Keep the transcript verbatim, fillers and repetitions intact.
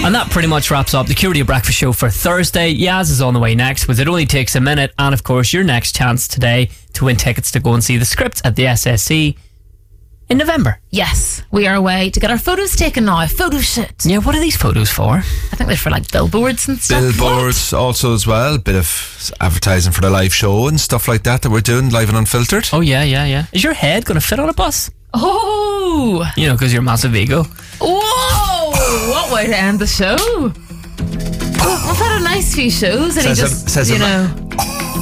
And that pretty much wraps up the Q Radio Breakfast Show for Thursday. Yaz is on the way next with It Only Takes a Minute, and of course your next chance today to win tickets to go and see the Script at the S S C in November. Yes, we are away to get our photos taken now. Photo shoot. Yeah, what are these photos for? I think they're for like billboards and stuff. Billboards what? Also as well. A bit of advertising for the live show and stuff like that that we're doing live and unfiltered. Oh yeah, yeah, yeah. Is your head going to fit on a bus? Oh, you know, because you're a massive ego. Whoa! What way to end the show? We've had a nice few shows, and says he just, a, says you a, know.